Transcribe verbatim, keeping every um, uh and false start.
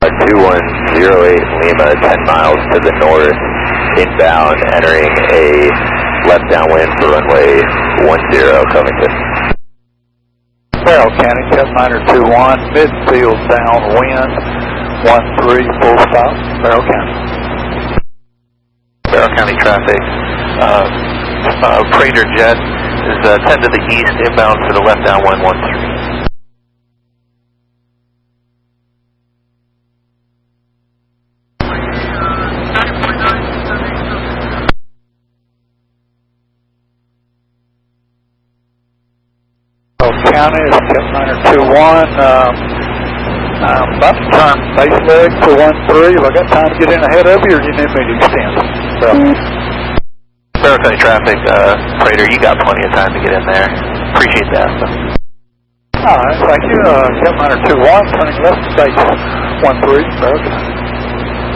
two one zero eight Lima, ten miles to the north, inbound, entering a left downwind for runway one zero, Covington. Farrell County, Jetliner two one, midfield downwind, one three, full stop, Farrell County. Farrell County traffic, uh, uh, Prater jet is uh, ten to the east, inbound for the left downwind one three. County is Jetliner two one. Um, I'm about to turn base leg for one three. Have I got time to get in ahead of you, or do you need me to extend? So. Farrell County traffic, uh, Prater, you got plenty of time to get in there. Appreciate that. All right, thank you. Uh, Jetliner two one, turning left to base one three, Farrell County.